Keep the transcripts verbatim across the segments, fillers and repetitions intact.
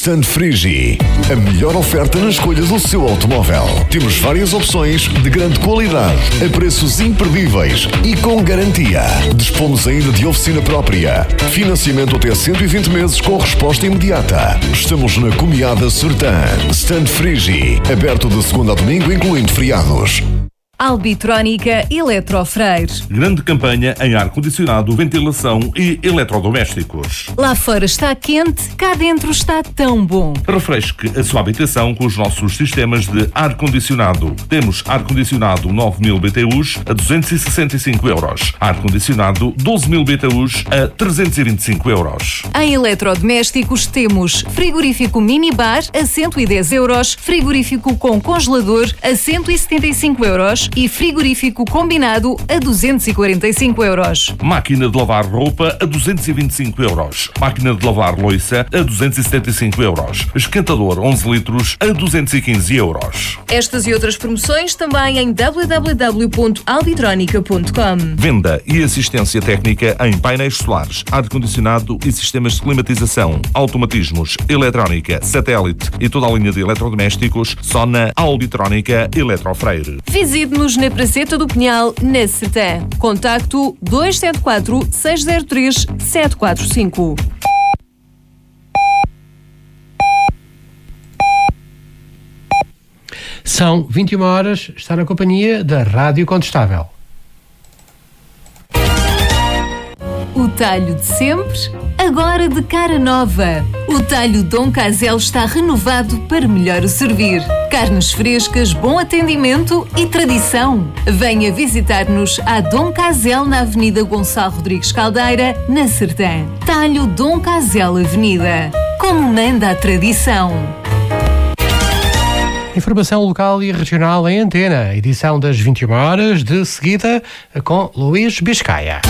Stand Frigi, a melhor oferta na escolha do seu automóvel. Temos várias opções de grande qualidade, a preços imperdíveis e com garantia. Dispomos ainda de oficina própria, financiamento até cento e vinte meses com resposta imediata. Estamos na Comiada Sertã. Stand Frigi, aberto de segunda a domingo, incluindo feriados. Albitrónica Eletrofreire. Grande campanha em ar-condicionado, ventilação e eletrodomésticos. Lá fora está quente, cá dentro está tão bom. Refresque a sua habitação com os nossos sistemas de ar-condicionado. Temos ar-condicionado nove mil B T Us a duzentos e sessenta e cinco euros. Ar-condicionado doze mil B T Us a trezentos e vinte e cinco euros. Em eletrodomésticos temos frigorífico minibar a cento e dez euros, frigorífico com congelador a cento e setenta e cinco euros e frigorífico combinado a duzentos e quarenta e cinco euros. Máquina de lavar roupa a duzentos e vinte e cinco euros. Máquina de lavar loiça a duzentos e setenta e cinco euros. Esquentador onze litros a duzentos e quinze euros. Estas e outras promoções também em w w w ponto albitronica ponto com. Venda e assistência técnica em painéis solares, ar-condicionado e sistemas de climatização, automatismos, eletrónica, satélite e toda a linha de eletrodomésticos só na Albitrónica Eletrofreire. Visite-nos na Praceta do Pinhal, na Sertã. Contacto dois sete quatro, seis zero três, sete quatro cinco. São vinte e uma horas, está na companhia da Rádio Contestável. O talho de sempre, agora de cara nova. O talho Dom Casel está renovado para melhor o servir. Carnes frescas, bom atendimento e tradição. Venha visitar-nos à Dom Casel na Avenida Gonçalo Rodrigues Caldeira, na Sertã. Talho Dom Casel Avenida. Como manda a tradição. Informação local e regional em antena. Edição das vinte e uma horas, de seguida com Luís Biscaia.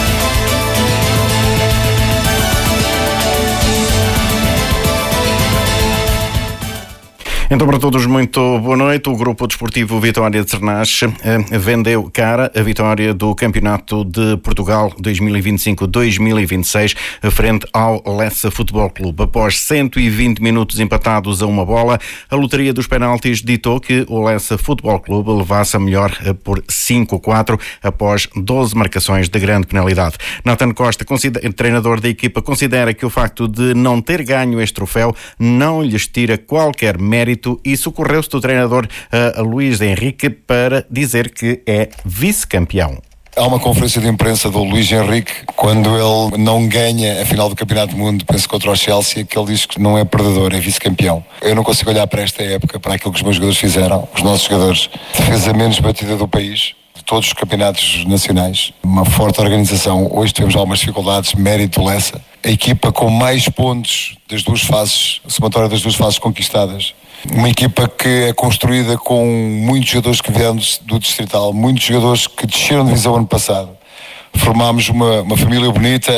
Então, para todos, muito boa noite. O Grupo Desportivo Vitória de Sernach eh, vendeu cara a vitória do Campeonato de Portugal dois mil e vinte e cinco dois mil e vinte e seis frente ao Lessa Futebol Clube. Após cento e vinte minutos empatados a uma bola, a lotaria dos penaltis ditou que o Lessa Futebol Clube levasse a melhor por cinco a quatro após doze marcações de grande penalidade. Nathan Costa, treinador da equipa, considera que o facto de não ter ganho este troféu não lhes tira qualquer mérito e socorreu-se do treinador uh, Luís Henrique para dizer que é vice-campeão. Há uma conferência de imprensa do Luís Henrique, quando ele não ganha a final do Campeonato do Mundo, penso contra o Chelsea, que ele diz que não é perdedor, é vice-campeão. Eu não consigo olhar para esta época, para aquilo que os meus jogadores fizeram, os nossos jogadores. Defesa menos batida do país, de todos os campeonatos nacionais. Uma forte organização. Hoje tivemos algumas dificuldades, mérito Lessa. A equipa com mais pontos das duas fases, a somatória das duas fases conquistadas. Uma equipa que é construída com muitos jogadores que vieram do Distrital, muitos jogadores que desceram de divisão ano passado. Formámos uma, uma família bonita,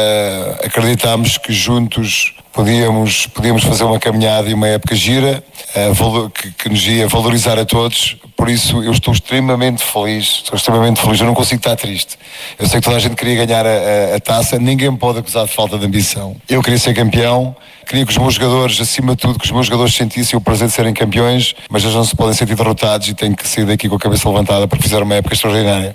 uh, acreditámos que juntos podíamos, podíamos fazer uma caminhada e uma época gira, uh, valor, que, que nos ia valorizar a todos. Por isso eu estou extremamente feliz, estou extremamente feliz, eu não consigo estar triste. Eu sei que toda a gente queria ganhar a, a, a taça, ninguém me pode acusar de falta de ambição. Eu queria ser campeão, queria que os meus jogadores, acima de tudo, que os meus jogadores sentissem o prazer de serem campeões, mas eles não se podem sentir derrotados e têm que sair daqui com a cabeça levantada porque fizeram uma época extraordinária.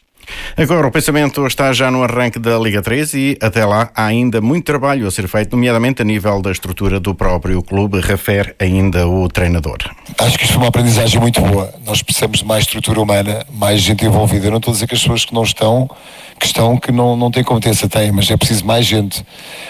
Agora o pensamento está já no arranque da Liga três e até lá há ainda muito trabalho a ser feito, nomeadamente a nível da estrutura do próprio clube, refere ainda o treinador. Acho que isto foi uma aprendizagem muito boa. Nós precisamos de mais estrutura humana, mais gente envolvida. Eu não estou a dizer que as pessoas que não estão, que estão, que não, não têm competência, têm, mas é preciso mais gente.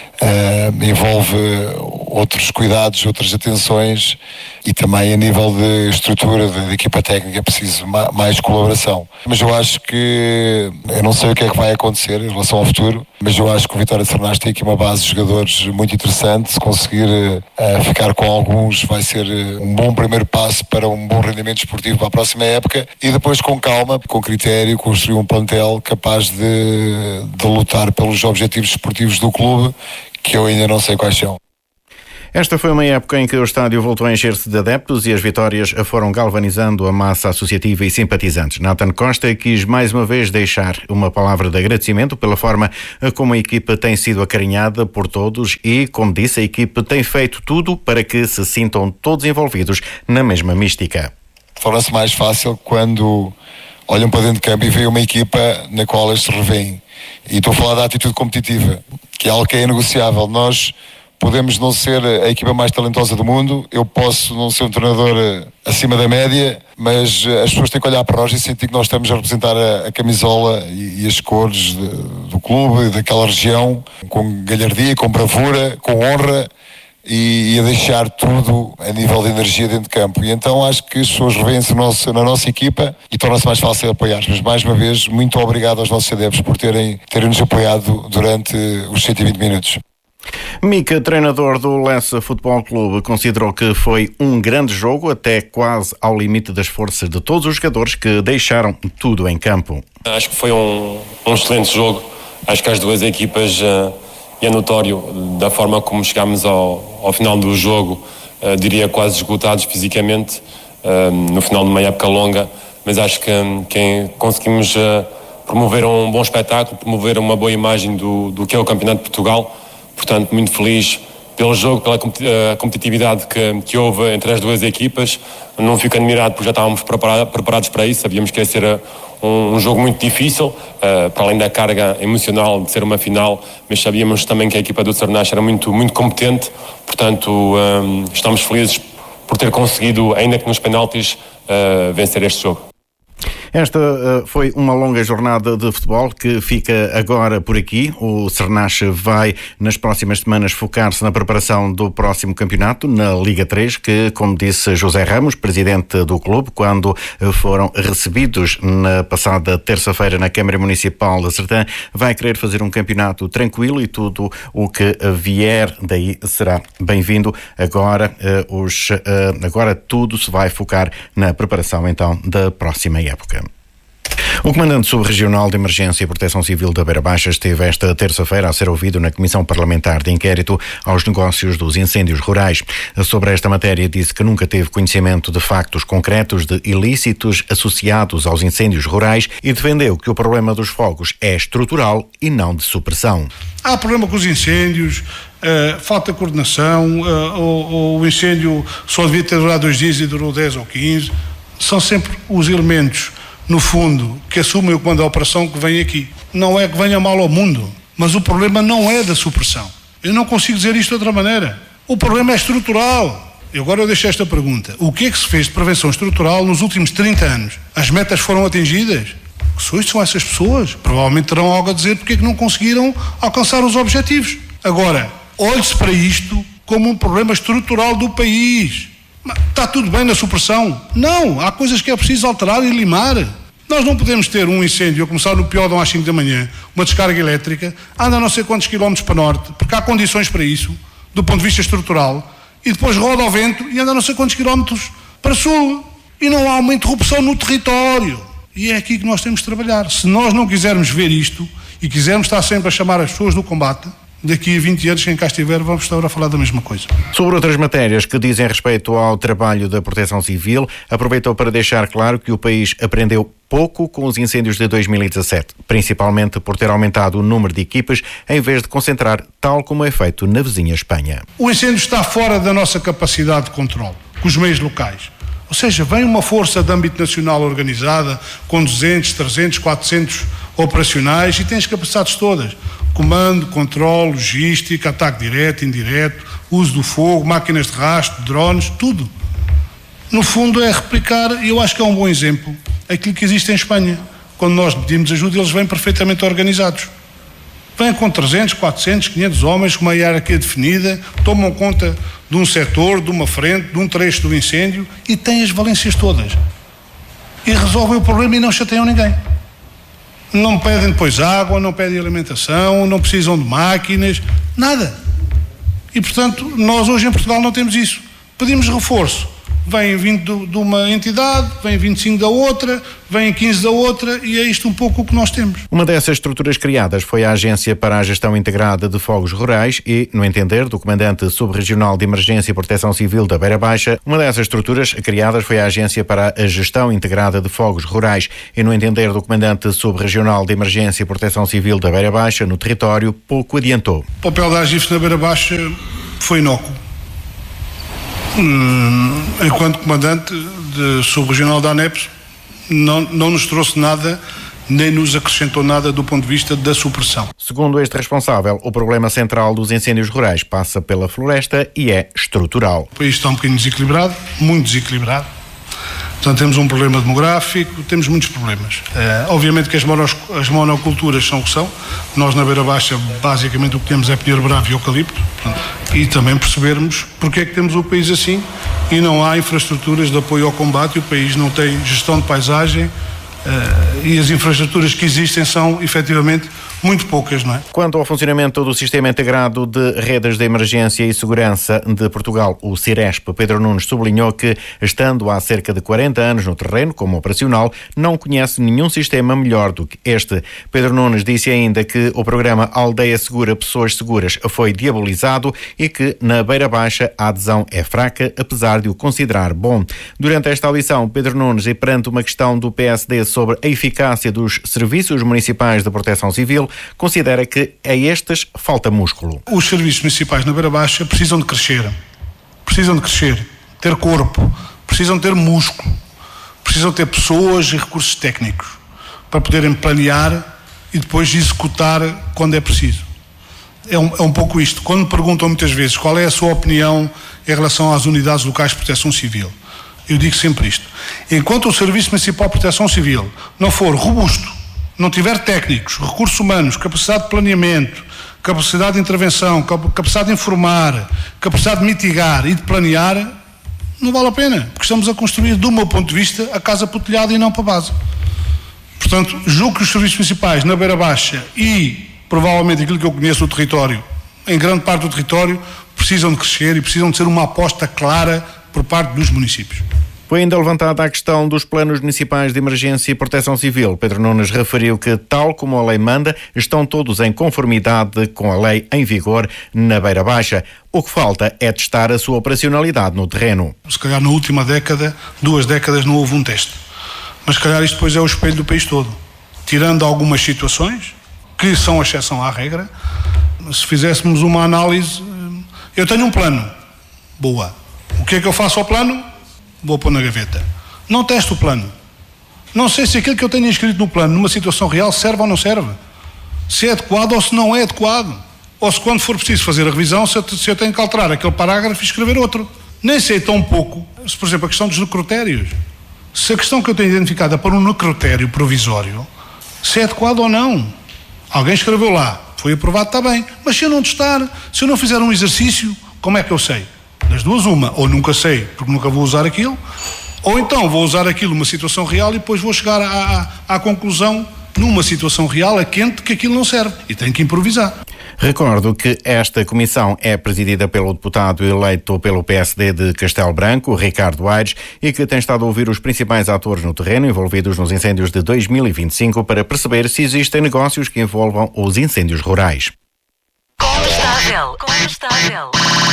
Uh, envolve outros cuidados, outras atenções e também a nível de estrutura de, de equipa técnica é preciso ma- mais colaboração. Mas eu acho que, eu não sei o que é que vai acontecer em relação ao futuro, mas eu acho que o Vitória de Sernach tem aqui uma base de jogadores muito interessante. Se conseguir uh, ficar com alguns vai ser um bom primeiro passo para um bom rendimento esportivo para a próxima época e depois com calma, com critério, construir um plantel capaz de, de lutar pelos objetivos esportivos do clube, que eu ainda não sei quais são. Esta foi uma época em que o estádio voltou a encher-se de adeptos e as vitórias foram galvanizando a massa associativa e simpatizantes. Nathan Costa quis mais uma vez deixar uma palavra de agradecimento pela forma como a equipa tem sido acarinhada por todos e, como disse, a equipa tem feito tudo para que se sintam todos envolvidos na mesma mística. Torna-se mais fácil quando olham para dentro de campo e veem uma equipa na qual eles se revêem. E estou a falar da atitude competitiva, que é algo que é inegociável. Nós podemos não ser a equipa mais talentosa do mundo, eu posso não ser um treinador acima da média, mas as pessoas têm que olhar para nós e sentir que nós estamos a representar a, a camisola e, e as cores de, do clube, daquela região, com galhardia, com bravura, com honra e, e a deixar tudo a nível de energia dentro de campo. E então acho que as pessoas revêem-se na nossa equipa e torna-se mais fácil apoiar. Mas mais uma vez, muito obrigado aos nossos adeptos por terem, terem nos apoiado durante os cento e vinte minutos. Mica, treinador do Lessa Futebol Clube, considerou que foi um grande jogo, até quase ao limite das forças de todos os jogadores que deixaram tudo em campo. Acho que foi um, um excelente jogo. Acho que as duas equipas, uh, e é notório da forma como chegámos ao, ao final do jogo, uh, diria quase esgotados fisicamente, uh, no final de uma época longa, mas acho que, que conseguimos uh, promover um bom espetáculo, promover uma boa imagem do, do que é o Campeonato de Portugal. Portanto, muito feliz pelo jogo, pela competitividade que, que houve entre as duas equipas. Não fico admirado porque já estávamos preparados para isso, sabíamos que ia ser um, um jogo muito difícil, uh, para além da carga emocional de ser uma final, mas sabíamos também que a equipa do Cernache era muito, muito competente, portanto um, estamos felizes por ter conseguido, ainda que nos penaltis, uh, vencer este jogo. Esta uh, foi uma longa jornada de futebol que fica agora por aqui. O Cernache vai, nas próximas semanas, focar-se na preparação do próximo campeonato, na Liga três, que, como disse José Ramos, presidente do clube, quando foram recebidos na passada terça-feira na Câmara Municipal de Sertã, vai querer fazer um campeonato tranquilo e tudo o que vier daí será bem-vindo. Agora, uh, os, uh, agora tudo se vai focar na preparação, então, da próxima época. O comandante subregional de Emergência e Proteção Civil da Beira Baixa esteve esta terça-feira a ser ouvido na Comissão Parlamentar de Inquérito aos Negócios dos Incêndios Rurais. Sobre esta matéria, disse que nunca teve conhecimento de factos concretos de ilícitos associados aos incêndios rurais e defendeu que o problema dos fogos é estrutural e não de supressão. Há problema com os incêndios, uh, falta de coordenação, uh, o, o incêndio só devia ter durado dois dias e durou dez ou quinze. São sempre os elementos, no fundo, que assumem o comando da operação que vem aqui. Não é que venha mal ao mundo, mas o problema não é da supressão. Eu não consigo dizer isto de outra maneira. O problema é estrutural. E agora eu deixo esta pergunta. O que é que se fez de prevenção estrutural nos últimos trinta anos? As metas foram atingidas? Que são essas pessoas? Provavelmente terão algo a dizer porque é que não conseguiram alcançar os objetivos. Agora, olhe-se para isto como um problema estrutural do país. Está tudo bem na supressão? Não, há coisas que é preciso alterar e limar. Nós não podemos ter um incêndio a começar no Piódão às cinco da manhã, uma descarga elétrica, anda a não sei quantos quilómetros para norte, porque há condições para isso, do ponto de vista estrutural, e depois roda ao vento e anda a não sei quantos quilómetros para sul. E não há uma interrupção no território. E é aqui que nós temos de trabalhar. Se nós não quisermos ver isto e quisermos estar sempre a chamar as pessoas do combate, daqui a vinte anos, quem cá estiver, vamos estar a falar da mesma coisa. Sobre outras matérias que dizem respeito ao trabalho da Proteção Civil, aproveitou para deixar claro que o país aprendeu pouco com os incêndios de dois mil e dezassete, principalmente por ter aumentado o número de equipas em vez de concentrar, tal como é feito na vizinha Espanha. O incêndio está fora da nossa capacidade de controle, com os meios locais. Ou seja, vem uma força de âmbito nacional organizada, com duzentos, trezentos, quatrocentos operacionais e tem as capacidades todas. Comando, controle, logística, ataque direto, indireto, uso do fogo, máquinas de rastro, drones, tudo. No fundo é replicar, e eu acho que é um bom exemplo, aquilo que existe em Espanha. Quando nós pedimos ajuda, eles vêm perfeitamente organizados. Vêm com trezentos, quatrocentos, quinhentos homens, com uma hierarquia definida, tomam conta de um setor, de uma frente, de um trecho do incêndio e têm as valências todas. E resolvem o problema e não chateiam ninguém. Não pedem depois água, não pedem alimentação, não precisam de máquinas, nada. E, portanto, nós hoje em Portugal não temos isso. Pedimos reforço. vêm vinte de uma entidade, vêm vinte e cinco da outra, vêm quinze da outra, e é isto um pouco o que nós temos. Uma dessas estruturas criadas foi a Agência para a Gestão Integrada de Fogos Rurais e, no entender do Comandante Subregional de Emergência e Proteção Civil da Beira Baixa, uma dessas estruturas criadas foi a Agência para a Gestão Integrada de Fogos Rurais e, no entender do Comandante Subregional de Emergência e Proteção Civil da Beira Baixa, no território, pouco adiantou. O papel da AGIF na Beira Baixa foi inócuo. Hum, enquanto comandante de subregional da ANEP, não, não nos trouxe nada, nem nos acrescentou nada do ponto de vista da supressão. Segundo este responsável, o problema central dos incêndios rurais passa pela floresta e é estrutural. O país está um bocadinho desequilibrado, muito desequilibrado. Portanto, temos um problema demográfico, temos muitos problemas. É, obviamente que as, monos, as monoculturas são o que são. Nós, na Beira Baixa, basicamente o que temos é pinheiro bravo e eucalipto. Portanto, e também percebermos porque é que temos o país assim e não há infraestruturas de apoio ao combate, o país não tem gestão de paisagem. Uh, e as infraestruturas que existem são, efetivamente, muito poucas, não é? Quanto ao funcionamento do Sistema Integrado de Redes de Emergência e Segurança de Portugal, o CIRESP, Pedro Nunes sublinhou que, estando há cerca de quarenta anos no terreno como operacional, não conhece nenhum sistema melhor do que este. Pedro Nunes disse ainda que o programa Aldeia Segura Pessoas Seguras foi diabolizado e que, na Beira Baixa, a adesão é fraca, apesar de o considerar bom. Durante esta audição, Pedro Nunes, e perante uma questão do P S D sobre a eficácia dos serviços municipais de proteção civil, considera que a estes falta músculo. Os serviços municipais na Beira Baixa precisam de crescer, precisam de crescer, ter corpo, precisam ter músculo, precisam ter pessoas e recursos técnicos para poderem planear e depois executar quando é preciso. É um, é um pouco isto. Quando me perguntam muitas vezes qual é a sua opinião em relação às unidades locais de proteção civil, eu digo sempre isto. Enquanto o Serviço Municipal de Proteção Civil não for robusto, não tiver técnicos, recursos humanos, capacidade de planeamento, capacidade de intervenção, capacidade de informar, capacidade de mitigar e de planear, não vale a pena, porque estamos a construir, do meu ponto de vista, a casa por telhado e não para a base. Portanto, julgo que os serviços municipais na Beira Baixa e, provavelmente, aquilo que eu conheço do território, em grande parte do território, precisam de crescer e precisam de ser uma aposta clara por parte dos municípios. Foi ainda levantada a questão dos planos municipais de emergência e proteção civil. Pedro Nunes referiu que, tal como a lei manda, estão todos em conformidade com a lei em vigor na Beira Baixa. O que falta é testar a sua operacionalidade no terreno. Se calhar na última década, duas décadas, não houve um teste. Mas se calhar isto depois é o espelho do país todo. Tirando algumas situações, que são a exceção à regra, se fizéssemos uma análise, eu tenho um plano. Boa. O que é que eu faço ao plano? Vou pôr na gaveta. Não testo o plano. Não sei se aquilo que eu tenho escrito no plano, numa situação real, serve ou não serve. Se é adequado ou se não é adequado. Ou se, quando for preciso fazer a revisão, se eu, se eu tenho que alterar aquele parágrafo e escrever outro. Nem sei tão pouco, se, por exemplo, a questão dos necrotérios. Se a questão que eu tenho identificada para um necrotério provisório, se é adequado ou não. Alguém escreveu lá, foi aprovado, está bem. Mas se eu não testar, se eu não fizer um exercício, como é que eu sei? Das duas, uma, ou nunca sei, porque nunca vou usar aquilo, ou então vou usar aquilo numa situação real e depois vou chegar à, à, à conclusão, numa situação real, a quente, que aquilo não serve. E tenho que improvisar. Recordo que esta comissão é presidida pelo deputado eleito pelo P S D de Castelo Branco, Ricardo Aires, e que tem estado a ouvir os principais atores no terreno envolvidos nos incêndios de dois mil e vinte e cinco para perceber se existem negócios que envolvam os incêndios rurais. Condestável. Condestável.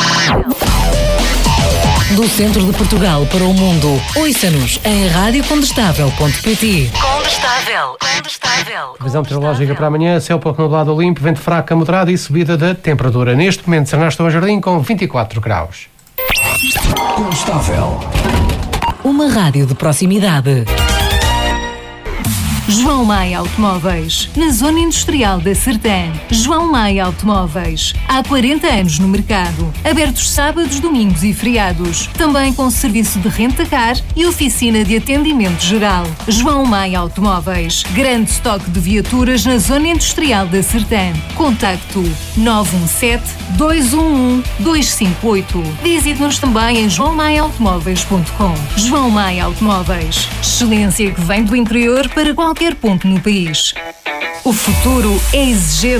Do centro de Portugal para o mundo, ouça-nos em rádio condestável ponto pt. Condestável. Condestável. Visão meteorológica para amanhã, céu pouco nublado limpo, vento fraco a moderado e subida da temperatura. Neste momento, Sarnaston Jardim com vinte e quatro graus. Condestável. Uma rádio de proximidade. João Maia Automóveis, na Zona Industrial da Sertã. João Maia Automóveis, há quarenta anos no mercado. Abertos sábados, domingos e feriados. Também com serviço de renta-car e oficina de atendimento geral. João Maia Automóveis, grande estoque de viaturas na Zona Industrial da Sertã. Contacto nove um sete, dois um um, dois cinco oito. Visite-nos também em joão maia automóveis ponto com. João Maia Automóveis, excelência que vem do interior para qualquer ponto no país. O futuro é exigente,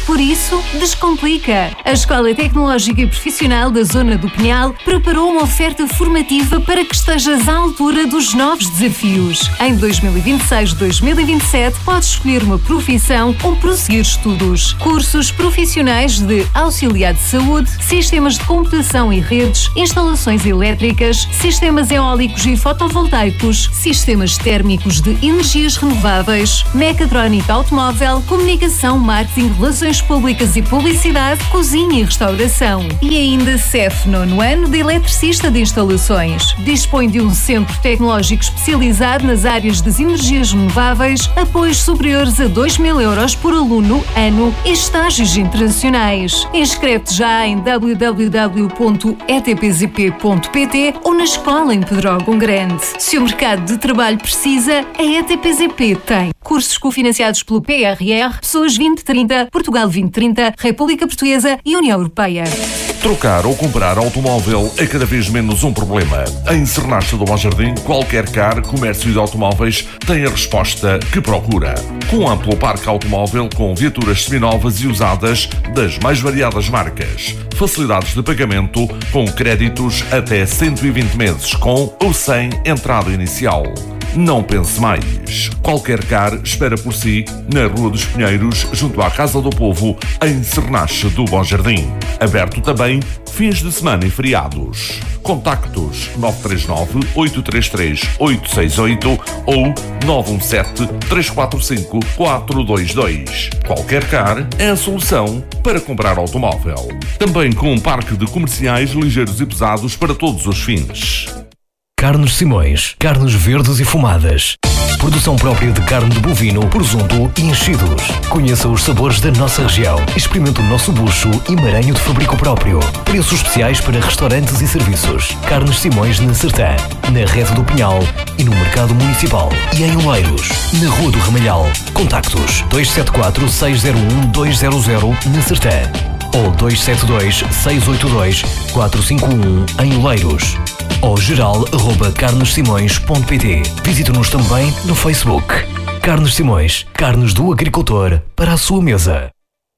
Por isso, descomplica. A Escola Tecnológica e Profissional da Zona do Pinhal preparou uma oferta formativa para que estejas à altura dos novos desafios. Em dois mil e vinte e seis a dois mil e vinte e sete, podes escolher uma profissão ou prosseguir estudos. Cursos profissionais de auxiliar de saúde, sistemas de computação e redes, instalações elétricas, sistemas eólicos e fotovoltaicos, sistemas térmicos de energias renováveis, mecatrónica automóvel, comunicação, marketing, relações públicas e publicidade, cozinha e restauração. E ainda C E F nono ano de eletricista de instalações. Dispõe de um centro tecnológico especializado nas áreas das energias renováveis, apoios superiores a dois mil euros por aluno, ano e estágios internacionais. Inscreve-te já em w w w ponto e t p z p ponto p t ou na escola em Pedrógão Grande. Se o mercado de trabalho precisa, a E T P Z P tem. Cursos cofinanciados pelo P R R, Pessoas vinte trinta, Portugal vinte trinta, República Portuguesa e União Europeia. Trocar ou comprar automóvel é cada vez menos um problema. Em Sernacha do Bom Jardim, qualquer car, comércio de automóveis tem a resposta que procura. Com amplo parque automóvel com viaturas seminovas e usadas das mais variadas marcas. Facilidades de pagamento com créditos até cento e vinte meses com ou sem entrada inicial. Não pense mais. Qualquer car espera por si na Rua dos Pinheiros, junto à Casa do Povo, em Sernacha do Bom Jardim. Aberto também fins de semana e feriados. Contactos nove três nove, oito três três, oito seis oito ou nove um sete, três quatro cinco, quatro dois dois. Qualquer car é a solução para comprar automóvel. Também com um parque de comerciais ligeiros e pesados para todos os fins. Carnes Simões, carnes verdes e fumadas. Produção própria de carne de bovino, presunto e enchidos. Conheça os sabores da nossa região. Experimente o nosso bucho e maranho de fabrico próprio. Preços especiais para restaurantes e serviços. Carnes Simões na Sertã, na Rede do Pinhal e no Mercado Municipal. E em Oleiros, na Rua do Ramalhal. Contactos dois sete quatro, seis zero um, dois zero zero na Sertã ou dois sete dois, seis oito dois, quatro cinco um em Oleiros. Ou geral arroba carnes simões ponto p t. Visite-nos também no Facebook. Carnes Simões, carnes do agricultor para a sua mesa.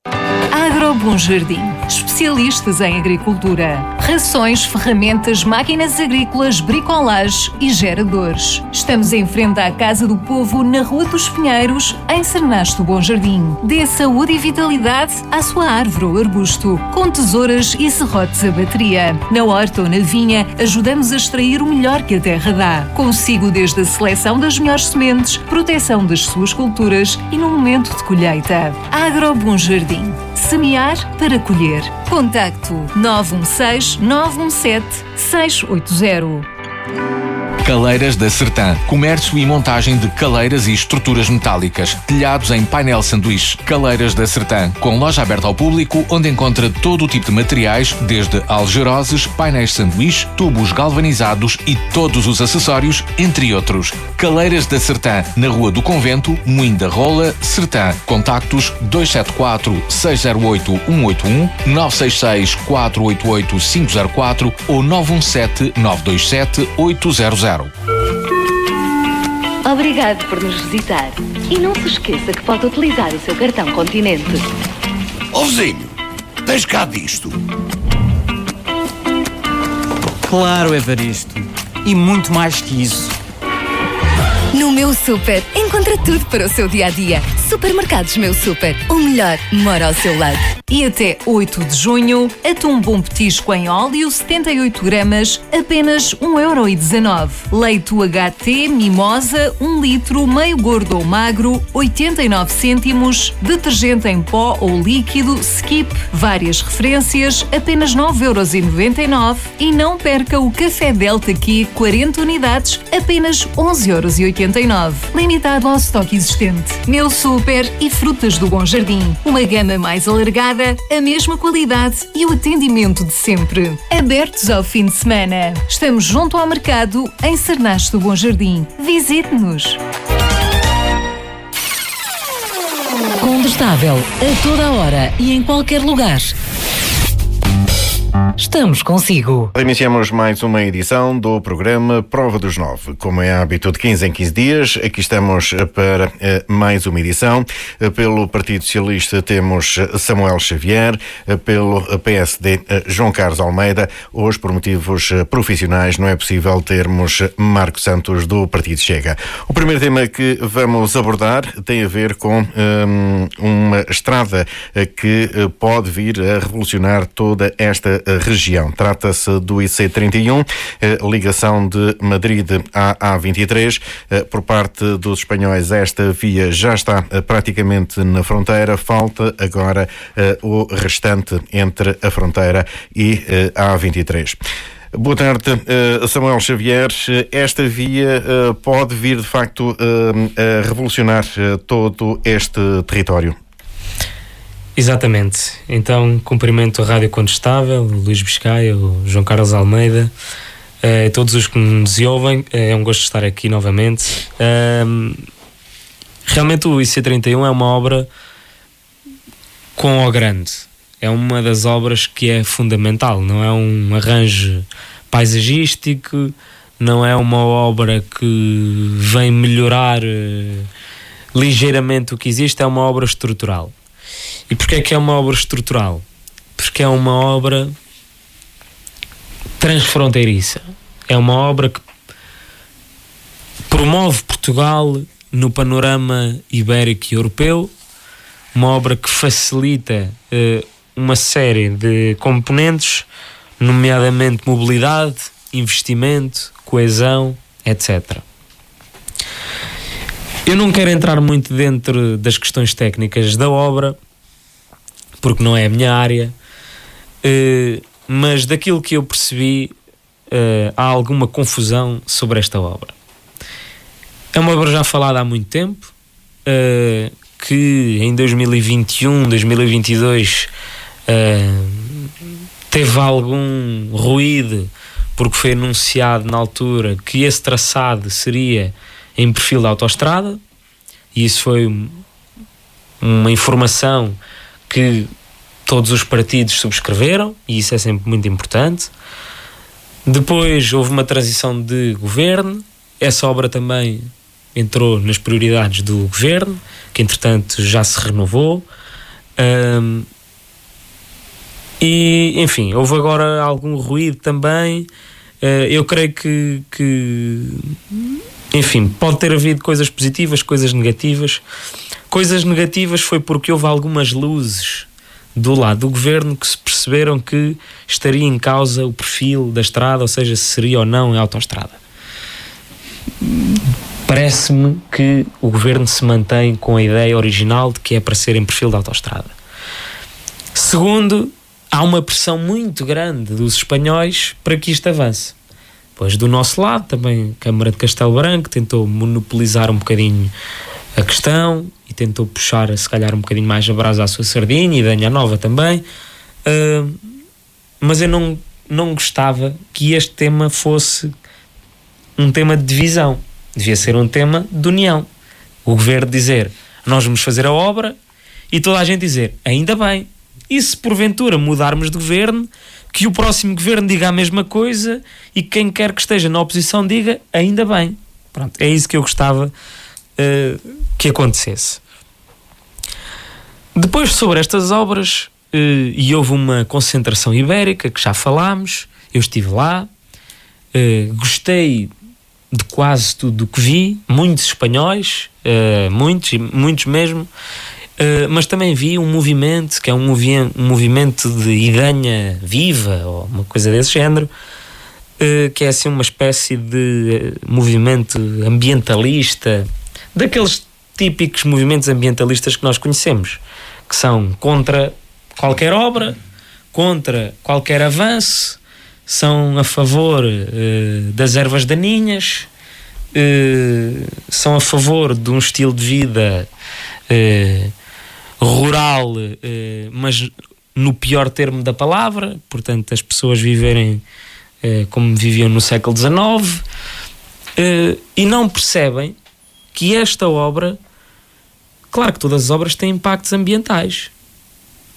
Agro Bom Jardim, especialistas em agricultura, rações, ferramentas, máquinas agrícolas, bricolage e geradores. Estamos em frente à Casa do Povo, na Rua dos Pinheiros, em Sernacha do Bom Jardim. Dê saúde e vitalidade à sua árvore ou arbusto, com tesouras e serrotes a bateria. Na horta ou na vinha, ajudamos a extrair o melhor que a terra dá. Consigo desde a seleção das melhores sementes, proteção das suas culturas e no momento de colheita. Agro Bom Jardim. Semear para colher. Contacto nove um seis, nove um sete, seis oito zero. Caleiras da Sertã. Comércio e montagem de caleiras e estruturas metálicas. Telhados em painel sanduíche. Caleiras da Sertã. Com loja aberta ao público, onde encontra todo o tipo de materiais, desde algeroses, painéis sanduíche, tubos galvanizados e todos os acessórios, entre outros. Caleiras da Sertã. Na Rua do Convento, Moinho da Rola, Sertã. Contactos dois sete quatro, seis zero oito, um oito um, nove seis seis, quatro oito oito, cinco zero quatro ou nove um sete, nove dois sete, oito zero zero. Obrigado por nos visitar. E não se esqueça que pode utilizar o seu cartão Continente. Ó vizinho, tens cá disto? Claro, Evaristo. E muito mais que isso. No Meu Super, encontra tudo para o seu dia-a-dia. Supermercados Meu Super, o melhor mora ao seu lado. E até oito de junho, atum bom petisco em óleo, setenta e oito gramas, apenas um euro e dezanove. Leite U H T Mimosa, um litro, meio gordo ou magro, oitenta e nove cêntimos. Detergente em pó ou líquido, Skip, várias referências, apenas nove euros e noventa e nove. E não perca o Café Delta Q, quarenta unidades, apenas onze euros e oitenta e nove. Limitado ao estoque existente. Meu Super e Frutas do Bom Jardim. Uma gama mais alargada, a mesma qualidade e o atendimento de sempre. Abertos ao fim de semana. Estamos junto ao mercado em Sernacha do Bom Jardim. Visite-nos. Condestável, a toda a hora e em qualquer lugar. Estamos consigo. Iniciamos mais uma edição do programa Prova dos Nove. Como é hábito de quinze em quinze dias, aqui estamos para uh, mais uma edição. Uh, pelo Partido Socialista temos Samuel Xavier, uh, pelo P S D uh, João Carlos Almeida. Hoje, por motivos uh, profissionais, não é possível termos Marco Santos do Partido Chega. O primeiro tema que vamos abordar tem a ver com um, uma estrada uh, que uh, pode vir a revolucionar toda esta uh, região. Trata-se do I C trinta e um, ligação de Madrid à A vinte e três. Por parte dos espanhóis, esta via já está praticamente na fronteira. Falta agora o restante entre a fronteira e a A vinte e três. Boa tarde, Samuel Xavier. Esta via pode vir, de facto, a revolucionar todo este território? Exatamente. Então, cumprimento a Rádio Condestável, o Luís Biscaia, o João Carlos Almeida, uh, todos os que nos ouvem. É um gosto estar aqui novamente. Uh, realmente o I C trinta e um é uma obra com O grande. É uma das obras que é fundamental. Não é um arranjo paisagístico, não é uma obra que vem melhorar uh, ligeiramente o que existe, é uma obra estrutural. E porquê é que é uma obra estrutural? Porque é uma obra transfronteiriça. É uma obra que promove Portugal no panorama ibérico e europeu, uma obra que facilita eh, uma série de componentes, nomeadamente mobilidade, investimento, coesão, etcétera. Eu não quero entrar muito dentro das questões técnicas da obra, porque não é a minha área, uh, mas daquilo que eu percebi, uh, há alguma confusão sobre esta obra. É uma obra já falada há muito tempo, uh, que em dois mil e vinte e um, dois mil e vinte e dois uh, teve algum ruído, porque foi anunciado na altura que esse traçado seria em perfil de autoestrada, e isso foi uma informação que todos os partidos subscreveram, e isso é sempre muito importante. Depois houve uma transição de governo, essa obra também entrou nas prioridades do governo, que entretanto já se renovou, um, e enfim, houve agora algum ruído também. Uh, eu creio que, que enfim, pode ter havido coisas positivas, coisas negativas. Coisas negativas foi porque houve algumas luzes do lado do governo que se perceberam que estaria em causa o perfil da estrada, ou seja, se seria ou não em autoestrada. Parece-me que o governo se mantém com a ideia original de que é para ser em perfil de autoestrada. Segundo, há uma pressão muito grande dos espanhóis para que isto avance. Pois do nosso lado também a Câmara de Castelo Branco tentou monopolizar um bocadinho a questão e tentou puxar se calhar um bocadinho mais a brasa à sua sardinha, e Danha Nova também, uh, mas eu não, não gostava que este tema fosse um tema de divisão. Devia ser um tema de união. O governo dizer, nós vamos fazer a obra, e toda a gente dizer, ainda bem. E se porventura mudarmos de governo, que o próximo governo diga a mesma coisa, e quem quer que esteja na oposição diga, ainda bem. Pronto, é isso que eu gostava uh, que acontecesse. Depois, sobre estas obras, uh, e houve uma concentração ibérica, que já falámos, eu estive lá, uh, gostei de quase tudo o que vi, muitos espanhóis, uh, muitos, muitos mesmo, uh, mas também vi um movimento, que é um, movi- um movimento de idanha viva, ou uma coisa desse género, uh, que é assim uma espécie de movimento ambientalista, daqueles típicos movimentos ambientalistas que nós conhecemos, que são contra qualquer obra, contra qualquer avanço, são a favor uh, das ervas daninhas, uh, são a favor de um estilo de vida uh, rural, uh, mas no pior termo da palavra, portanto as pessoas viverem uh, como viviam no século dezenove, uh, e não percebem que esta obra, claro que todas as obras têm impactos ambientais,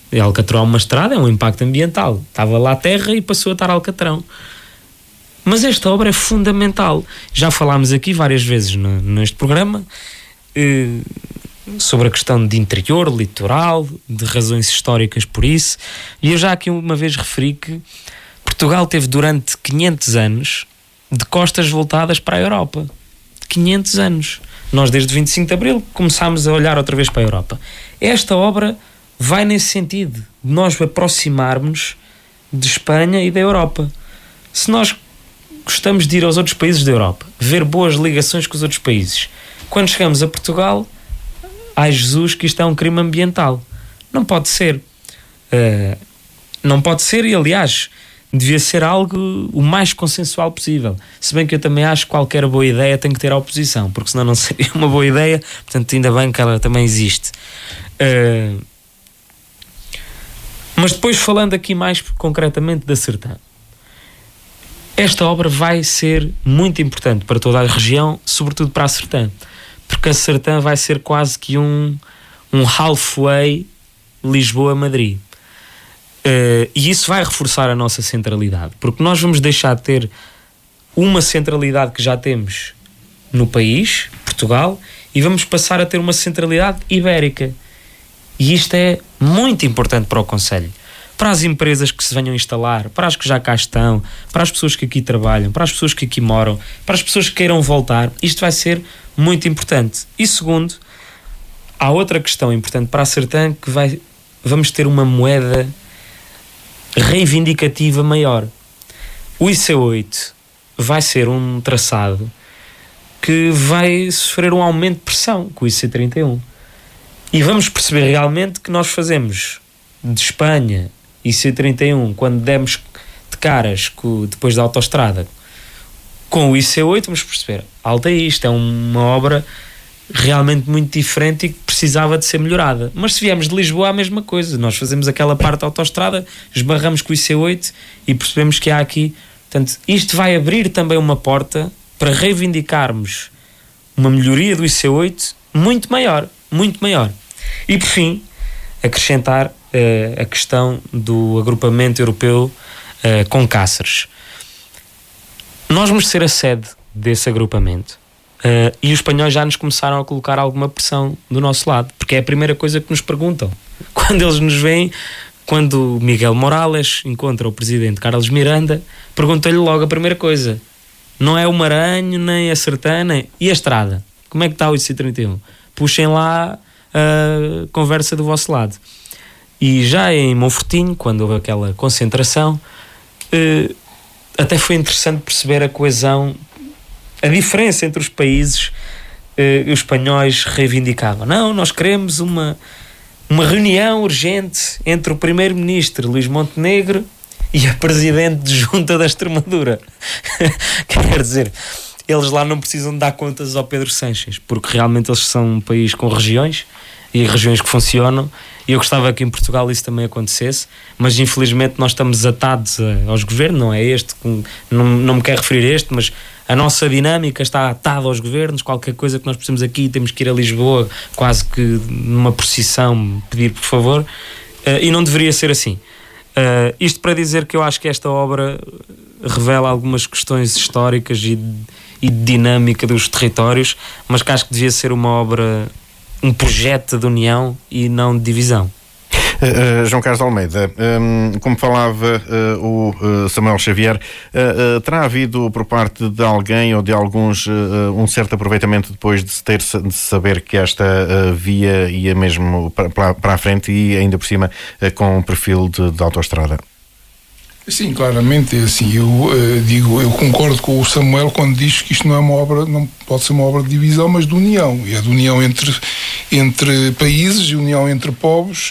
Alcatrão é uma estrada, é um impacto ambiental. Estava lá a terra e passou a estar Alcatrão. Mas esta obra é fundamental. Já falámos aqui várias vezes no, neste programa eh, sobre a questão de interior, litoral, de razões históricas por isso. E eu já aqui uma vez referi que Portugal teve durante quinhentos anos de costas voltadas para a Europa. quinhentos anos. Nós desde vinte e cinco de Abril começámos a olhar outra vez para a Europa. Esta obra vai nesse sentido, de nós aproximarmos de Espanha e da Europa. Se nós gostamos de ir aos outros países da Europa, ver boas ligações com os outros países, quando chegamos a Portugal, ai Jesus, que isto é um crime ambiental. Não pode ser. Uh, não pode ser e, aliás, devia ser algo o mais consensual possível. Se bem que eu também acho que qualquer boa ideia tem que ter a oposição, porque senão não seria uma boa ideia, portanto ainda bem que ela também existe. Uh, mas depois, falando aqui mais concretamente da Sertã, esta obra vai ser muito importante para toda a região, sobretudo para a Sertã, porque a Sertã vai ser quase que um, um halfway Lisboa-Madrid. Uh, e isso vai reforçar a nossa centralidade, porque nós vamos deixar de ter uma centralidade que já temos no país, Portugal, e vamos passar a ter uma centralidade ibérica. E isto é muito importante para o concelho, para as empresas que se venham instalar, para as que já cá estão, para as pessoas que aqui trabalham, para as pessoas que aqui moram, para as pessoas que queiram voltar. Isto vai ser muito importante. E segundo, há outra questão importante para a Sertã, que vai, vamos ter uma moeda reivindicativa maior. O I C oito vai ser um traçado que vai sofrer um aumento de pressão com o I C trinta e um. E vamos perceber realmente que nós fazemos de Espanha I C trinta e um, quando demos de caras com, depois da autoestrada com o I C oito, vamos perceber, alta isto, é uma obra realmente muito diferente e que precisava de ser melhorada. Mas se viemos de Lisboa, a mesma coisa. Nós fazemos aquela parte da autoestrada, esbarramos com o I C oito e percebemos que há aqui... Portanto, isto vai abrir também uma porta para reivindicarmos uma melhoria do I C oito muito maior, muito maior. E por fim, acrescentar uh, a questão do agrupamento europeu uh, com Cáceres. Nós vamos ser a sede desse agrupamento. Uh, e os espanhóis já nos começaram a colocar alguma pressão do nosso lado, porque é a primeira coisa que nos perguntam. Quando eles nos veem, quando Miguel Morales encontra o presidente Carlos Miranda, pergunta-lhe logo a primeira coisa: não é o Maranhão, nem a Sertã, nem... e a estrada? Como é que está o I C trinta e um? Puxem lá a conversa do vosso lado. E já em Monfortinho, quando houve aquela concentração, uh, até foi interessante perceber a coesão, a diferença entre os países. Uh, os espanhóis reivindicavam: não, nós queremos uma, uma reunião urgente entre o primeiro-ministro Luís Montenegro e a presidente de Junta da Extremadura. Quer dizer, eles lá não precisam dar contas ao Pedro Sánchez, porque realmente eles são um país com regiões e regiões que funcionam, e eu gostava que em Portugal isso também acontecesse, mas infelizmente nós estamos atados a, aos governos. Não é este, não, não me quero referir a este, mas a nossa dinâmica está atada aos governos. Qualquer coisa que nós precisamos aqui, temos que ir a Lisboa quase que numa procissão pedir por favor, uh, e não deveria ser assim. Uh, isto para dizer que eu acho que esta obra revela algumas questões históricas e de, e de dinâmica dos territórios, mas que acho que devia ser uma obra, um projeto de união e não de divisão. Uh, uh, João Carlos Almeida, um, como falava uh, o uh, Samuel Xavier, uh, uh, terá havido por parte de alguém ou de alguns uh, um certo aproveitamento depois de se ter de saber que esta uh, via ia mesmo para, para a frente e ainda por cima uh, com um perfil de, de autoestrada? Sim, claramente, é assim, eu uh, digo, eu concordo com o Samuel quando diz que isto não é uma obra, não pode ser uma obra de divisão, mas de união, e é de união entre, entre países, e união entre povos,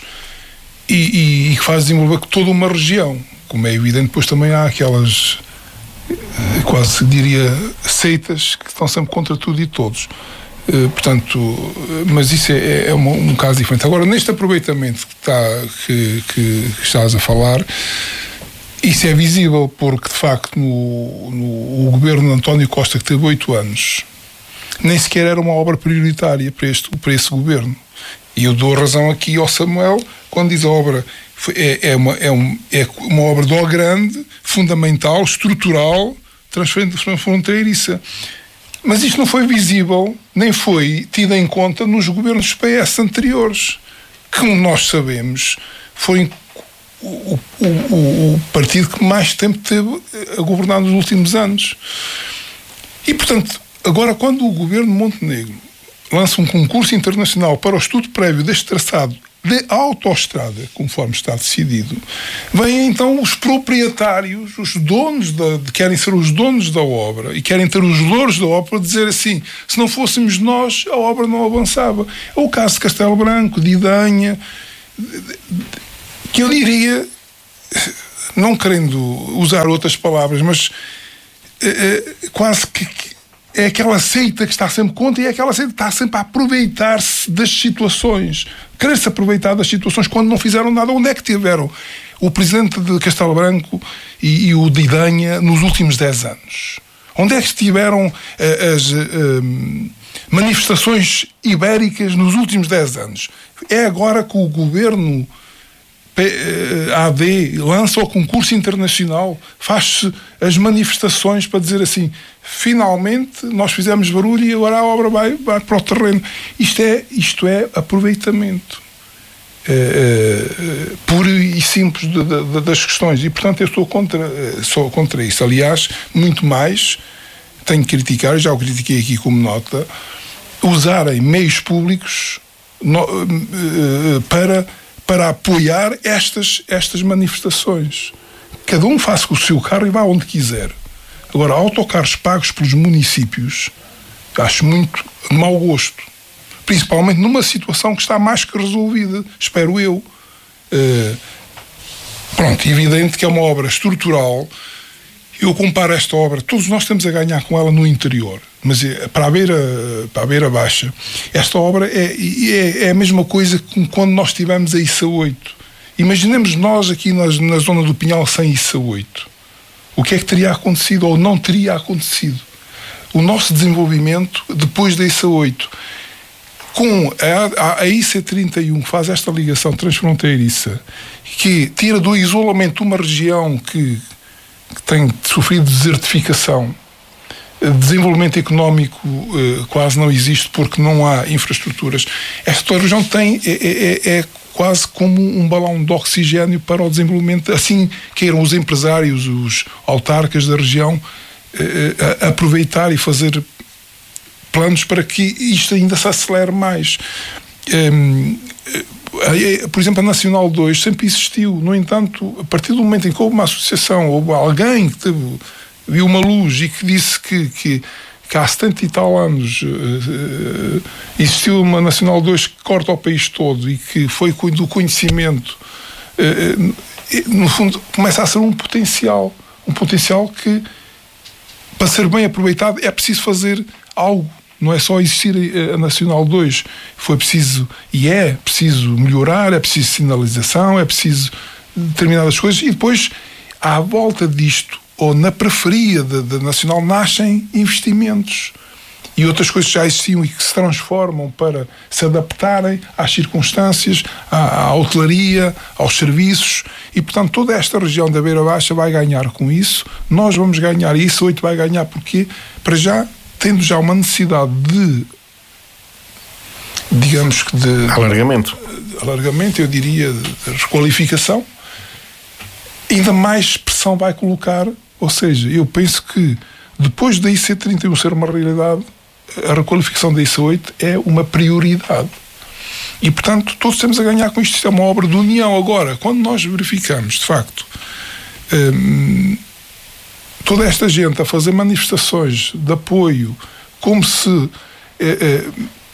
e, e que faz desenvolver toda uma região. Como é evidente, depois também há aquelas, uh, quase diria, seitas que estão sempre contra tudo e todos. Uh, portanto, uh, mas isso é, é uma, um caso diferente. Agora, neste aproveitamento que, está, que, que, que estás a falar, isso é visível porque, de facto, no, no, o governo de António Costa, que teve oito anos, nem sequer era uma obra prioritária para, este, para esse governo. E eu dou razão aqui ao Samuel quando diz a obra Foi, é, é, uma, é, um, é uma obra do grande, fundamental, estrutural, transfronteiriça. Mas isto não foi visível, nem foi tido em conta nos governos P S anteriores, que, como nós sabemos, foi o, o, o, o partido que mais tempo teve a governar nos últimos anos. E, portanto, agora, quando o governo de Montenegro lança um concurso internacional para o estudo prévio deste traçado de autoestrada, conforme está decidido, vêm então os proprietários, os donos, da, querem ser os donos da obra e querem ter os louros da obra para dizer assim, se não fôssemos nós, a obra não avançava. É o caso de Castelo Branco, de Idanha, que eu diria, não querendo usar outras palavras, mas é, é, quase que é aquela seita que está sempre contra e é aquela seita que está sempre a aproveitar-se das situações, querer-se aproveitar das situações quando não fizeram nada. Onde é que tiveram o presidente de Castelo Branco e, e o de Idanha nos últimos dez anos? Onde é que estiveram uh, as uh, manifestações ibéricas nos últimos dez anos? É agora que o governo A D lança o concurso internacional, faz-se as manifestações para dizer assim, finalmente nós fizemos barulho e agora a obra vai, vai para o terreno. Isto é, isto é aproveitamento é, é, puro e simples de, de, das questões, e portanto eu estou contra, sou contra isso. Aliás, muito mais tenho que criticar, já o critiquei aqui como nota, usarem meios públicos no, para para apoiar estas, estas manifestações. Cada um faça com o seu carro e vá onde quiser. Agora, autocarros pagos pelos municípios, acho muito de mau gosto. Principalmente numa situação que está mais que resolvida, espero eu. Uh, pronto, evidente que é uma obra estrutural. Eu comparo esta obra, todos nós estamos a ganhar com ela no interior, mas para a beira, para a beira baixa, esta obra é, é, é a mesma coisa que quando nós tivemos a I C A oito. Imaginemos nós aqui nas, na zona do Pinhal sem I C A oito. O que é que teria acontecido ou não teria acontecido? O nosso desenvolvimento depois da I C A oito, com a, a, a I C trinta e um, que faz esta ligação transfronteiriça, que tira do isolamento uma região que que tem sofrido desertificação, desenvolvimento económico eh, quase não existe porque não há infraestruturas. Esta região tem, é, é, é quase como um balão de oxigênio para o desenvolvimento, assim queiram os empresários, os autarcas da região eh, a, a aproveitar e fazer planos para que isto ainda se acelere mais. Eh, Por exemplo, a Nacional dois sempre existiu. No entanto, a partir do momento em que houve uma associação, houve alguém que teve, viu uma luz e que disse que, que, que há setenta e tal anos uh, existiu uma Nacional dois que corta o país todo e que foi do conhecimento, uh, no fundo, começa a ser um potencial. Um potencial que, para ser bem aproveitado, é preciso fazer algo. Não é só existir a Nacional dois, foi preciso, e é preciso melhorar, é preciso sinalização, é preciso determinadas coisas, e depois, à volta disto, ou na periferia da, da Nacional, nascem investimentos e outras coisas que já existiam e que se transformam para se adaptarem às circunstâncias, à, à hotelaria, aos serviços, e portanto toda esta região da Beira Baixa vai ganhar com isso. Nós vamos ganhar, e isso oito vai ganhar porque, para já, tendo já uma necessidade de, digamos que de... Alargamento. De, alargamento, eu diria, de requalificação, ainda mais pressão vai colocar, ou seja, eu penso que depois da I C trinta e um ser uma realidade, a requalificação da I C oito é uma prioridade. E, portanto, todos temos a ganhar com isto. Isto é uma obra de união. Agora, quando nós verificamos, de facto... Hum, toda esta gente a fazer manifestações de apoio, como se eh, eh,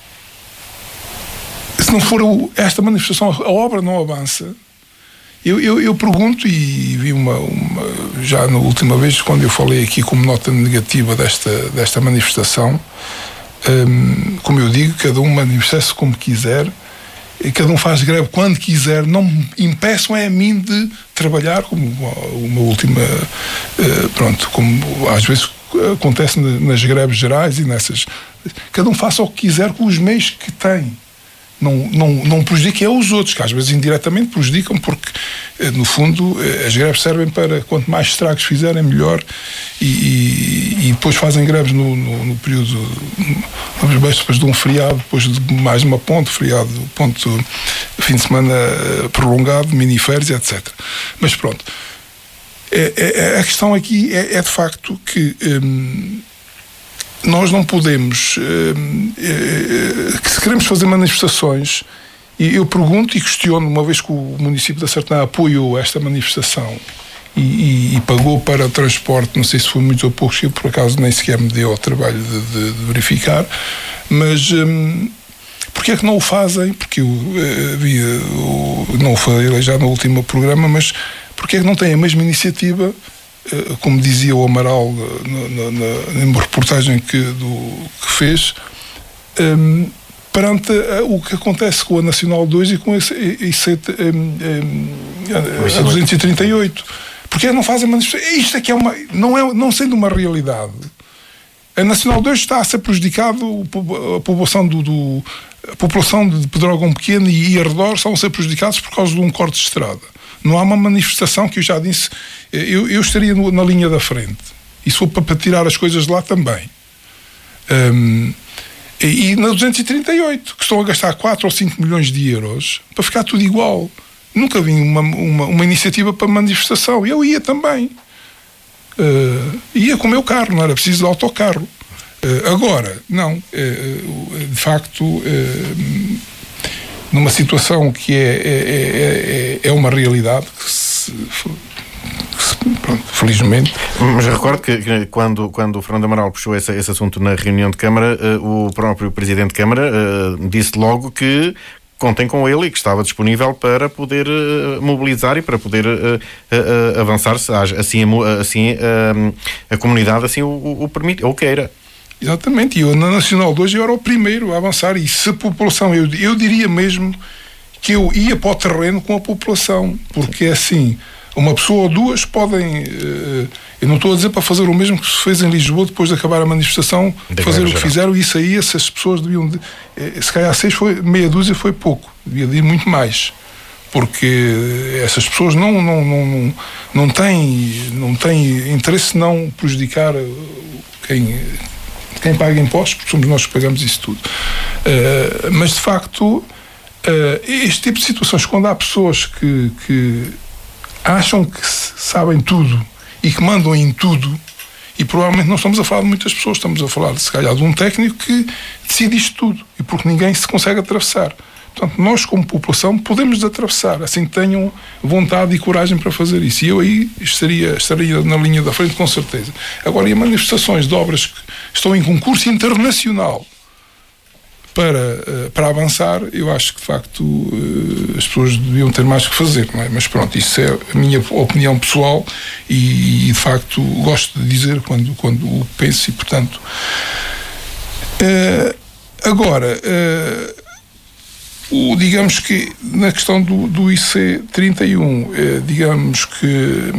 se não for o, esta manifestação, a obra não avança. Eu, eu, eu pergunto, e vi uma, uma já na última vez, quando eu falei aqui como nota negativa desta, desta manifestação, um, como eu digo, cada um manifesta-se como quiser, cada um faz greve quando quiser, não me impeçam é a mim de trabalhar, como uma última, pronto, como às vezes acontece nas greves gerais e nessas. Cada um faça o que quiser com os meios que tem. não, não, não prejudiquem aos outros, que às vezes indiretamente prejudicam, porque no fundo as greves servem para, quanto mais estragos fizerem, melhor, e, e, e depois fazem greves no, no, no período, no, depois de um feriado, depois de mais uma ponte, feriado, ponto, fim de semana prolongado, miniférias, etcétera. Mas pronto, é, é, a questão aqui é, é de facto que hum, nós não podemos, hum, é, que se queremos fazer manifestações, e eu pergunto e questiono, uma vez que o município da Sertã apoiou esta manifestação e, e, e pagou para o transporte, não sei se foi muito ou pouco, eu por acaso nem sequer me deu ao trabalho de, de, de verificar, mas hum, porque é que não o fazem? Porque eu havia, não o falei já no último programa, mas porque é que não têm a mesma iniciativa, como dizia o Amaral na, na, na reportagem que, do, que fez, um, perante o que acontece com a Nacional dois e com esse, esse, um, um, a duzentos e trinta e oito. Porque é que não fazem manifestações? Isto é que é uma, não, é, não sendo uma realidade. A Nacional dois está a ser prejudicado, a população do, do a população de Pedrógão Pequeno e, e arredor estão a ser prejudicados por causa de um corte de estrada. Não há uma manifestação que eu já disse, eu, eu estaria no, na linha da frente, e se for para, para tirar as coisas de lá também. Um, e, e na duzentos e trinta e oito, que estão a gastar quatro ou cinco milhões de euros para ficar tudo igual. Nunca vi uma, uma, uma iniciativa para manifestação. Eu ia também. Uh, ia com o meu carro, não era preciso de autocarro. Uh, agora, não. Uh, de facto, uh, numa situação que é, é, é, é uma realidade, que se, que se, pronto, felizmente. Mas recordo que, que quando, quando o Fernando Amaral puxou esse, esse assunto na reunião de Câmara, uh, o próprio Presidente de Câmara uh, disse logo que contem com ele e que estava disponível para poder uh, mobilizar e para poder uh, uh, uh, avançar, se assim, assim uh, a comunidade assim o, o permite, ou queira. Exatamente, e eu na Nacional dois eu era o primeiro a avançar, e se a população, eu, eu diria mesmo que eu ia para o terreno com a população, porque assim, uma pessoa ou duas podem, uh, eu não estou a dizer para fazer o mesmo que se fez em Lisboa depois de acabar a manifestação, de fazer o que geral. Fizeram, e isso aí, essas pessoas deviam, de, uh, se calhar seis foi, meia dúzia foi pouco, devia de ir muito mais, porque essas pessoas não, não, não, não, não, têm, não têm interesse em não prejudicar quem... quem paga impostos, porque somos nós que pagamos isso tudo. Uh, mas, de facto, uh, este tipo de situações, quando há pessoas que, que acham que sabem tudo e que mandam em tudo, e provavelmente não estamos a falar de muitas pessoas, estamos a falar, se calhar, de um técnico que decide isto tudo, e porque ninguém se consegue atravessar. Portanto, nós, como população, podemos atravessar, assim que tenham vontade e coragem para fazer isso. E eu aí estaria, estaria na linha da frente, com certeza. Agora, e manifestações de obras que estão em concurso internacional para, para avançar, eu acho que, de facto, as pessoas deviam ter mais que fazer, não é? Mas pronto, isso é a minha opinião pessoal e, de facto, gosto de dizer quando, quando o penso e, portanto... Uh, agora... Uh, O, digamos que na questão do, do I C trinta e um, eh, digamos que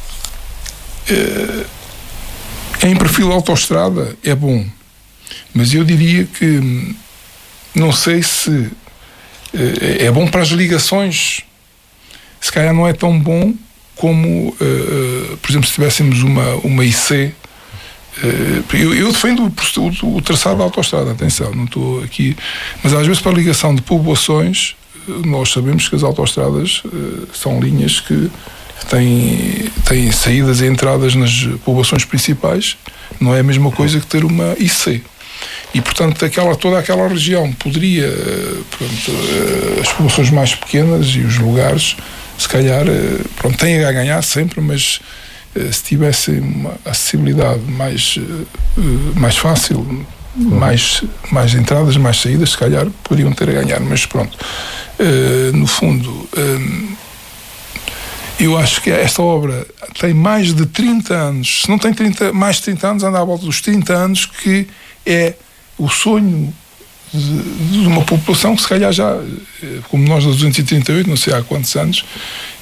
eh, em perfil de autoestrada é bom, mas eu diria que não sei se eh, é bom para as ligações, se calhar não é tão bom como, eh, por exemplo, se tivéssemos uma, uma I C. Eu, eu defendo o, o, o traçado da autoestrada, atenção, não estou aqui, mas às vezes para a ligação de povoações, nós sabemos que as autoestradas uh, são linhas que têm, têm saídas e entradas nas povoações principais, não é a mesma coisa que ter uma I C. E, portanto, aquela, toda aquela região poderia, uh, pronto, uh, as povoações mais pequenas e os lugares, se calhar, uh, pronto, têm a ganhar sempre, mas se tivessem uma acessibilidade mais, mais fácil, uhum. mais, mais entradas, mais saídas, se calhar poderiam ter a ganhar, mas pronto, uh, no fundo, uh, eu acho que esta obra tem mais de trinta anos, se não tem trinta, mais de trinta anos, anda à volta dos trinta anos, que é o sonho de, de uma população que se calhar já, como nós da duzentos e trinta e oito, não sei há quantos anos,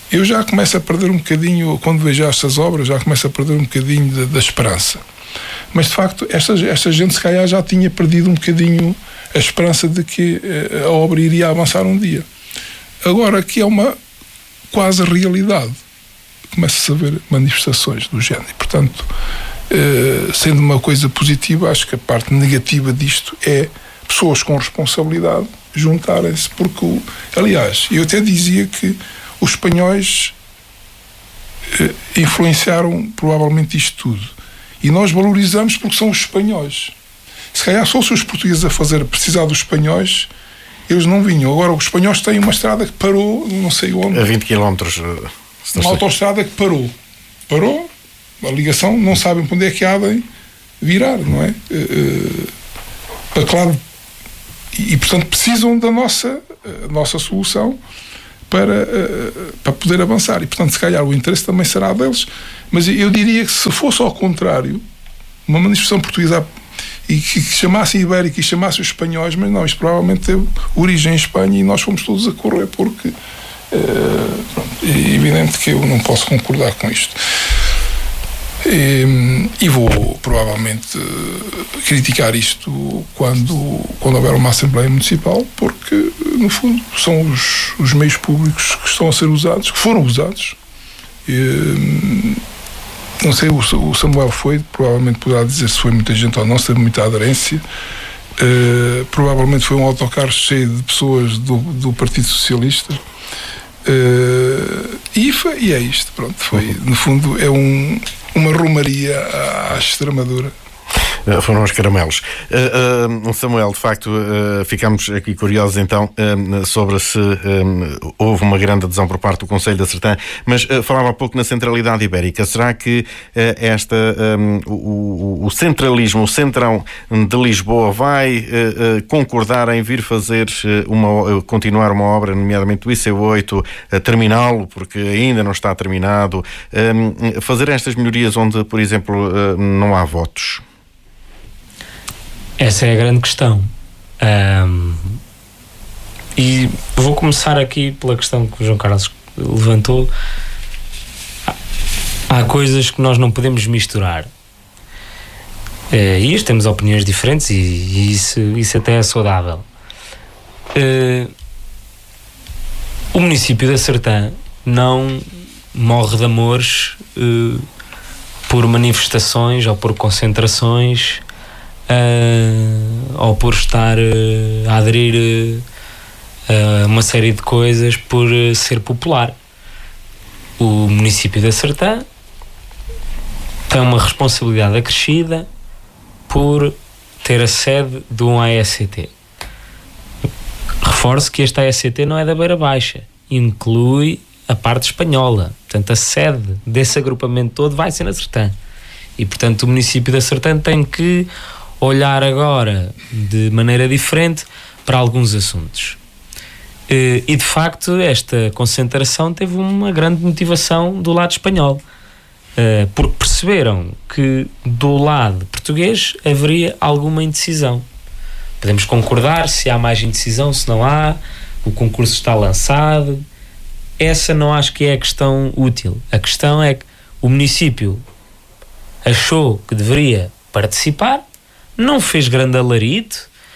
eu já começo a perder um bocadinho, quando vejo estas obras, já começo a perder um bocadinho da, da esperança. Mas, de facto, esta, esta gente, se calhar, já tinha perdido um bocadinho a esperança de que a obra iria avançar um dia. Agora, que é uma quase realidade, começa-se a ver manifestações do género. E, portanto, sendo uma coisa positiva, acho que a parte negativa disto é pessoas com responsabilidade juntarem-se, porque, aliás, eu até dizia que os espanhóis eh, influenciaram provavelmente isto tudo. E nós valorizamos porque são os espanhóis. Se calhar só se os portugueses a fazer precisar dos espanhóis, eles não vinham. Agora, os espanhóis têm uma estrada que parou, não sei onde. A vinte quilómetros. Uma autoestrada que parou. Parou, a ligação, não sabem para onde é que há de virar, não é? Uh, para claro. E, portanto, precisam da nossa, nossa solução para, uh, para poder avançar. E, portanto, se calhar o interesse também será deles. Mas eu diria que se fosse ao contrário, uma manifestação portuguesa e que, que chamasse a Ibérica e chamasse os espanhóis, mas não, isto provavelmente teve origem em Espanha e nós fomos todos a correr porque uh, pronto, é evidente que eu não posso concordar com isto. E, e vou provavelmente criticar isto quando, quando houver uma Assembleia Municipal, porque no fundo são os, os meios públicos que estão a ser usados, que foram usados. E, não sei, o Samuel foi, provavelmente poderá dizer se foi muita gente ou não, se teve muita aderência. Uh, provavelmente foi um autocarro cheio de pessoas do, do Partido Socialista. Uh, e, foi, e é isto, pronto, foi, no fundo é um, uma romaria à, à Extremadura. Uh, foram os caramelos. Uh, uh, Samuel, de facto, uh, ficamos aqui curiosos então uh, sobre se uh, houve uma grande adesão por parte do Conselho da Sertã, mas uh, falava há pouco na centralidade ibérica. Será que uh, esta, um, o, o centralismo, o centrão de Lisboa vai uh, uh, concordar em vir fazer uma, uh, continuar uma obra, nomeadamente o I C oito, uh, terminá-lo, porque ainda não está terminado, uh, fazer estas melhorias onde, por exemplo, uh, não há votos? Essa é a grande questão. Um, e vou começar aqui pela questão que o João Carlos levantou. Há coisas que nós não podemos misturar. Uh, e temos opiniões diferentes e, e isso, isso até é saudável. Uh, o município da Sertã não morre de amores uh, por manifestações ou por concentrações, Uh, ou por estar uh, a aderir uh, a uma série de coisas por uh, ser popular. O município da Sertã tem uma responsabilidade acrescida por ter a sede de um A E C T. Reforço que este A E C T não é da Beira Baixa, inclui a parte espanhola, portanto a sede desse agrupamento todo vai ser na Sertã e portanto o município da Sertã tem que olhar agora de maneira diferente para alguns assuntos. E de facto esta concentração teve uma grande motivação do lado espanhol, porque perceberam que do lado português haveria alguma indecisão. Podemos concordar se há mais indecisão, se não há, o concurso está lançado. Essa não acho que é a questão útil. A questão é que o município achou que deveria participar, não fez grande alarido,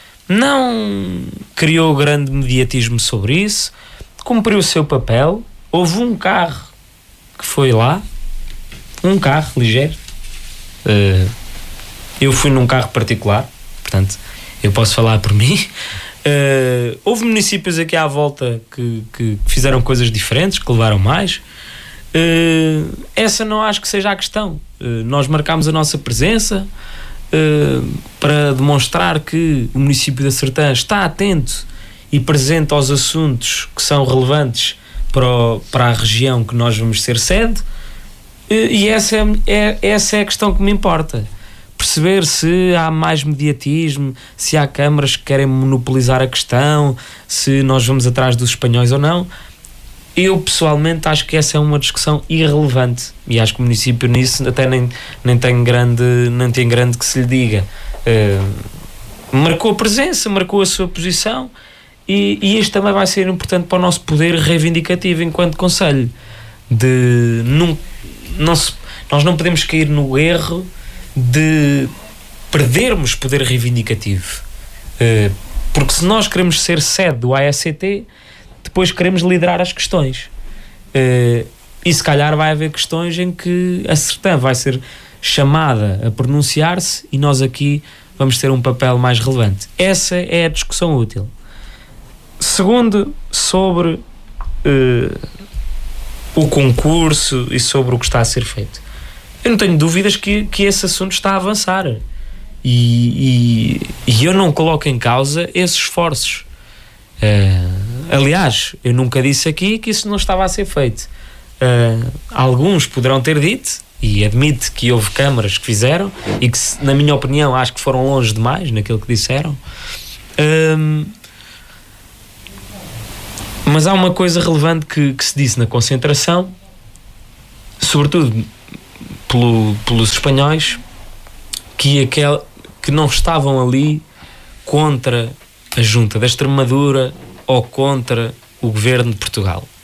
não criou grande mediatismo sobre isso, cumpriu o seu papel. Houve um carro que foi lá, um carro ligeiro. Uh, eu fui num carro particular, portanto, eu posso falar por mim. Uh, houve municípios aqui à volta que, que fizeram coisas diferentes, que levaram mais. Uh, essa não acho que seja a questão. Uh, nós marcámos a nossa presença, Uh, para demonstrar que o município da Sertã está atento e presente aos assuntos que são relevantes para, o, para a região que nós vamos ser sede, uh, e essa é, é, essa é a questão que me importa. Perceber se há mais mediatismo, se há câmaras que querem monopolizar a questão, se nós vamos atrás dos espanhóis ou não. Eu pessoalmente acho que essa é uma discussão irrelevante e acho que o município nisso até nem, nem, tem, grande, nem tem grande que se lhe diga. Uh, marcou a presença, marcou a sua posição e, e isto também vai ser importante para o nosso poder reivindicativo enquanto Conselho. de não, não se, nós não podemos cair no erro de perdermos poder reivindicativo, uh, porque se nós queremos ser sede do A E C T, depois queremos liderar as questões, uh, e se calhar vai haver questões em que a Sertã vai ser chamada a pronunciar-se e nós aqui vamos ter um papel mais relevante. Essa é a discussão útil. Segundo, sobre uh, o concurso e sobre o que está a ser feito. Eu não tenho dúvidas que, que esse assunto está a avançar. E, e, e eu não coloco em causa esses esforços. Uh, aliás, eu nunca disse aqui que isso não estava a ser feito. Uh, alguns poderão ter dito, e admito que houve câmaras que fizeram, e que, na minha opinião, acho que foram longe demais naquilo que disseram. Uh, mas há uma coisa relevante que, que se disse na concentração, sobretudo pelo, pelos espanhóis, que, aquel, que não estavam ali contra a Junta da Extremadura ou contra o governo de Portugal.